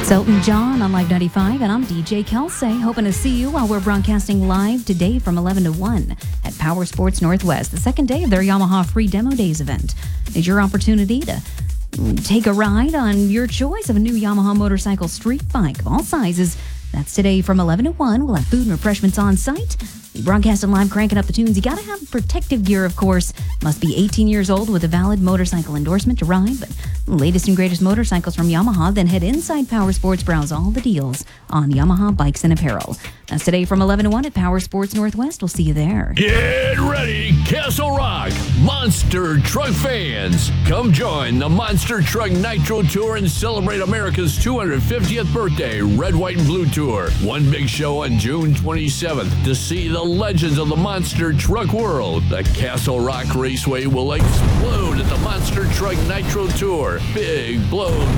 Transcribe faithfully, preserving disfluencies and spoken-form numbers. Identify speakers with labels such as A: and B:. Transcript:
A: It's Elton John on Live ninety-five, and I'm D J Kelsey, hoping to see you while we're broadcasting live today from eleven to one at Power Sports Northwest, the second day of their Yamaha Free Demo Days event. It's your opportunity to take a ride on your choice of a new Yamaha motorcycle street bike of all sizes. That's today from eleven to one. We'll have food and refreshments on site. We broadcast live, cranking up the tunes. You got to have protective gear, of course. Must be eighteen years old with a valid motorcycle endorsement to ride. But latest and greatest motorcycles from Yamaha. Then head inside Power Sports, browse all the deals on Yamaha bikes and apparel. That's today from eleven to one at Power Sports Northwest. We'll see you there.
B: Get ready, Castle Rock Monster Truck fans. Come join the Monster Truck Nitro Tour and celebrate America's two hundred fiftieth birthday Red, White, and Blue Tour. One big show on June twenty-seventh to see the legends of the monster truck world. The Castle Rock Raceway will explode at the Monster Truck Nitro Tour. Big blow